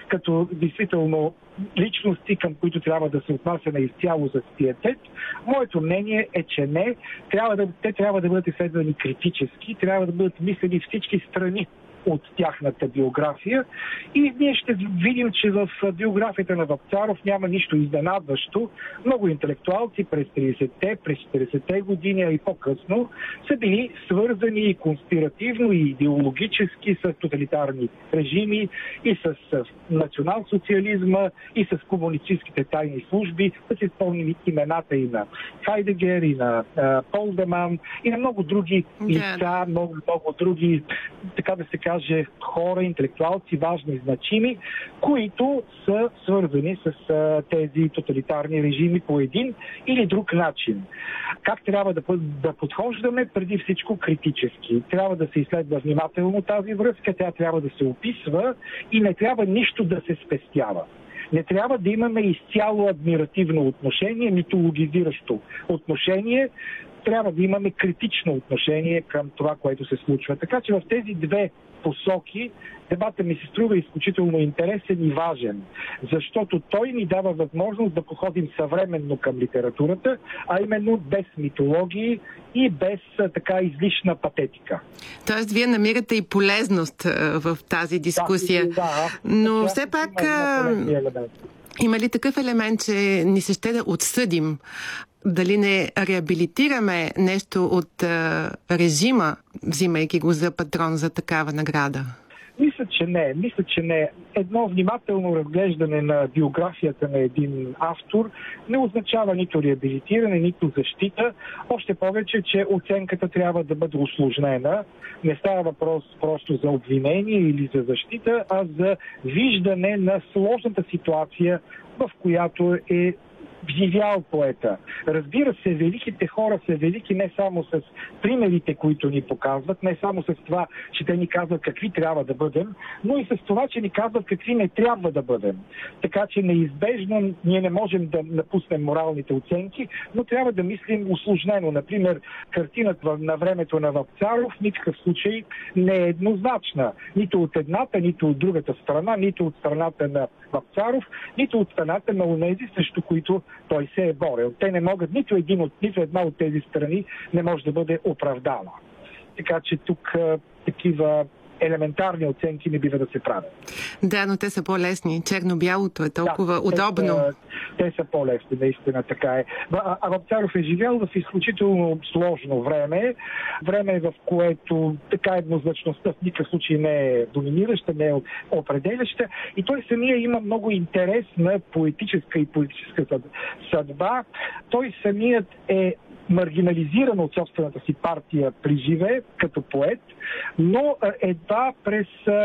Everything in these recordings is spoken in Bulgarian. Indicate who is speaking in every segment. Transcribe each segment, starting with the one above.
Speaker 1: като действително личности, към които трябва да се отнася на изцяло с пиетет. Моето мнение е, че не. Те трябва да бъдат изследвани критически, трябва да бъдат мислени всички страни от тяхната биография и ние ще видим, че в биографията на Вапцаров няма нищо изненадващо. Много интелектуалци през 30-те, през 40-те години, а и по-късно са били свързани и конспиративно, и идеологически с тоталитарни режими, и с национал-социализма, и с комунистическите тайни служби. Да си спомним имената и на Хайдегер, и на Полдеман, и на много други лица, много други, така да се каже, хора, интелектуалци, важни и значими, които са свързани с тези тоталитарни режими по един или друг начин. Как трябва да подхождаме? Преди всичко критически. Трябва да се изследва внимателно тази връзка, тя трябва да се описва и не трябва нищо да се спестява. Не трябва да имаме изцяло адмиративно отношение, митологизиращо отношение. Трябва да имаме критично отношение към това, което се случва. Така че в тези две посоки дебата ми се струва изключително интересен и важен, защото той ни дава възможност да походим съвременно към литературата, а именно без митологии и без така излишна патетика.
Speaker 2: Тоест, вие намирате и полезност в тази дискусия. Но все пак има ли такъв елемент, че ни се ще да отсъдим? Дали не реабилитираме нещо от режима, взимайки го за патрон за такава награда?
Speaker 1: Мисля, че не. Едно внимателно разглеждане на биографията на един автор не означава нито реабилитиране, нито защита. Още повече, че оценката трябва да бъде усложнена. Не става въпрос просто за обвинение или за защита, а за виждане на сложната ситуация, в която е живял поета. Разбира се, великите хора са велики не само с примерите, които ни показват, не само с това, че те ни казват какви трябва да бъдем, но и с това, че ни казват какви не трябва да бъдем. Така че неизбежно ние не можем да напуснем моралните оценки, но трябва да мислим усложнено. Например, картината на времето на Вапцаров в никакъв случай не е еднозначна. Нито от едната, нито от другата страна, нито от страната на Вапцаров, нито от страната на онези, срещу които той се е борил. Те не могат, нито една от тези страни не може да бъде оправдана. Така че тук такива елементарни оценки не бива да се правят.
Speaker 2: Да, но те са по-лесни. Черно-бялото е толкова удобно.
Speaker 1: Те са по-лесни, наистина така е. А Вапцаров е живял в изключително сложно време. Време, в което така еднозначността в никакъв случай не е доминираща, не е определяща. И той самия има много интересна поетическа и политическа съдба. Той самият е маргинализиран от собствената си партия при живе, като поет, но едва през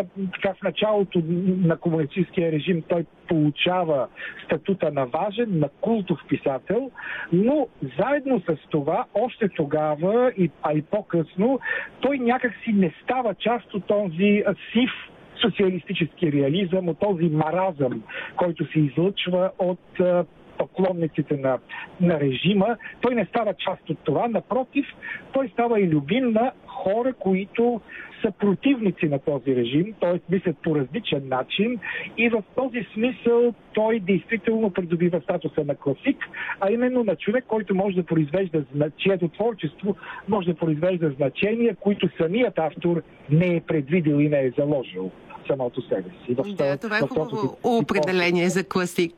Speaker 1: в началото на комунистическия режим той получава статута на важен, на култов писател, но заедно с това, още тогава, а и по-късно, той някакси не става част от този сив социалистически реализъм, от този маразъм, който се излъчва от поклонниците на режима. Той не става част от това. Напротив, той става и любим на хора, които са противници на този режим, т.е. мислят по различен начин и в този смисъл той действително придобива статуса на класик, а именно на човек, който може да произвежда, чието творчество може да произвежда значения, които самият автор не е предвидил и не е заложил самото себе си.
Speaker 2: Да, това е хубаво определение за класик.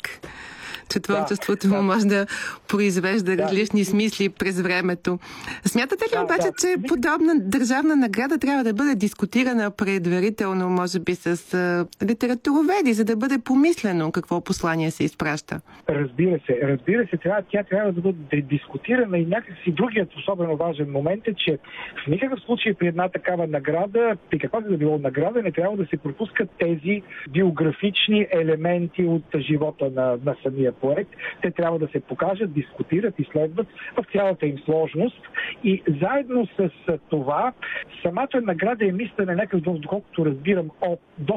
Speaker 2: Че творчеството му може да произвежда различни смисли през времето. Смятате ли обаче, че подобна държавна награда трябва да бъде дискутирана предварително, може би с литературоведи, за да бъде помислено какво послание се изпраща? Разбира
Speaker 1: се, тя трябва да бъде дискутирана и някакси другият особено важен момент е, че в никакъв случай при една такава награда, при каквато да било награда, не трябва да се пропускат тези биографични елементи от живота на самия поет. Те трябва да се покажат, дискутират, изследват в цялата им сложност и заедно с това самата награда е мислена някакъв, доколкото разбирам, до